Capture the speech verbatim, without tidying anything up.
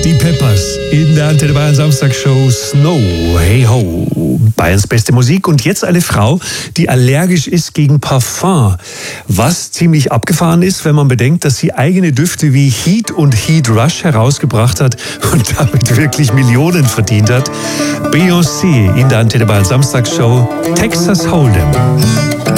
Die Peppers in der Antenne Bayern Samstagshow Snow, hey ho, Bayerns beste Musik. Und jetzt eine Frau, die allergisch ist gegen Parfum. Was ziemlich abgefahren ist, wenn man bedenkt, dass sie eigene Düfte wie Heat und Heat Rush herausgebracht hat und damit wirklich Millionen verdient hat. Beyoncé in der Antenne Bayern Samstagshow Texas Hold'em.